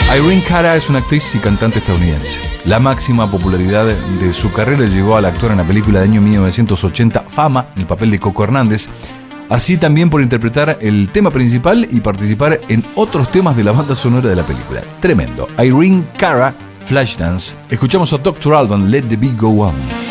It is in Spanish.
Irene Cara es una actriz y cantante estadounidense. La máxima popularidad de su carrera llegó al actuar en la película de año 1980 Fama, en el papel de Coco Hernández, así también por interpretar el tema principal y participar en otros temas de la banda sonora de la película. Tremendo. Irene Cara, Flashdance. Escuchamos a Dr. Alban, Let the Beat Go On.